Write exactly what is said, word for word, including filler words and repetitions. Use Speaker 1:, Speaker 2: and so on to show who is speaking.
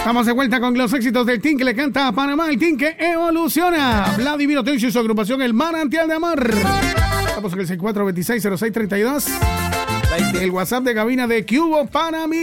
Speaker 1: Estamos de vuelta con los éxitos del Team que le canta a Panamá, el Team que evoluciona. Vladimir Otencio y su agrupación El Manantial de Amor. Estamos en el seis cuatro dos seis cero seis tres dos. El WhatsApp de cabina de Cubo Panamí.